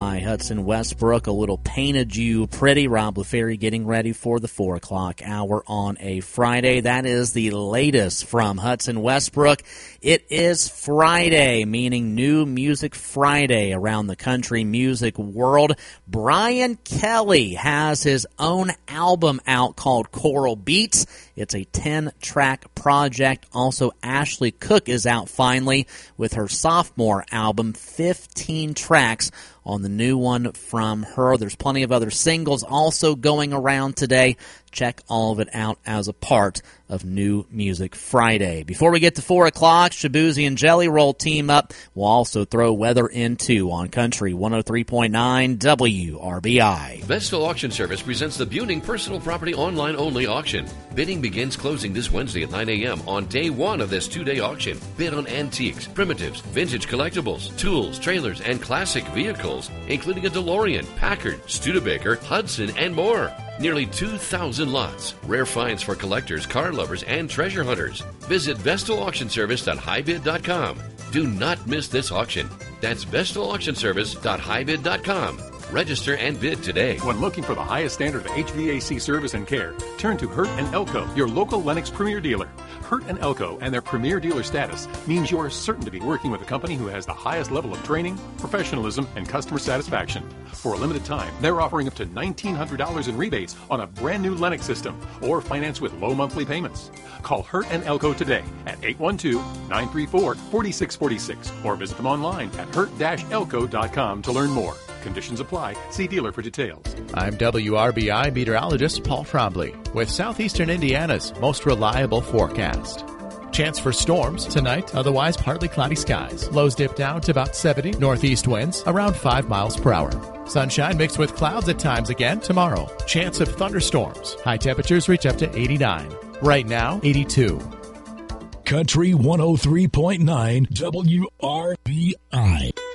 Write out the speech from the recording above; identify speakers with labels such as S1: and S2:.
S1: by Hudson Westbrook. A little Painted You Pretty. Rob LaFerry getting ready for the 4 o'clock hour on a Friday. That is the latest from Hudson Westbrook. It is Friday, meaning New Music Friday around the country music world. Brian Kelly has his own album out called Coral Beats. It's a 10-track project. Also, Ashley Cook is out finally with her sophomore album, 15 tracks on the new one from her. There's plenty of other singles also going around today. Check all of it out as a part of New Music Friday. Before we get to 4 o'clock, Shabuzi and Jelly Roll team up. We'll also throw weather in, too, on Country 103.9 WRBI.
S2: Vestal Auction Service presents the Buning Personal Property Online Only Auction. Bidding begins closing this Wednesday at 9 a.m. on day one of this two-day auction. Bid on antiques, primitives, vintage collectibles, tools, trailers, and classic vehicles, including a DeLorean, Packard, Studebaker, Hudson, and more. Nearly 2,000 lots. Rare finds for collectors, car lovers, and treasure hunters. Visit VestalAuctionService.highbid.com. Do not miss this auction. That's VestalAuctionService.highbid.com. Register and bid today.
S3: When looking for the highest standard of HVAC service and care, turn to Hurt & Elko, your local Lennox Premier dealer. Hurt & Elko and their Premier dealer status means you are certain to be working with a company who has the highest level of training, professionalism, and customer satisfaction. For a limited time, they're offering up to $1,900 in rebates on a brand new Lennox system or finance with low monthly payments. Call Hurt & Elko today at 812-934-4646 or visit them online at hurt-elko.com to learn more. Conditions apply. See dealer for details.
S4: I'm WRBI meteorologist Paul Trombley with Southeastern Indiana's most reliable forecast. Chance for storms tonight, otherwise partly cloudy skies. Lows dip down to about 70. Northeast winds around 5 miles per hour. Sunshine mixed with clouds at times again tomorrow. Chance of thunderstorms. High temperatures reach up to 89. Right now, 82.
S5: Country 103.9 WRBI.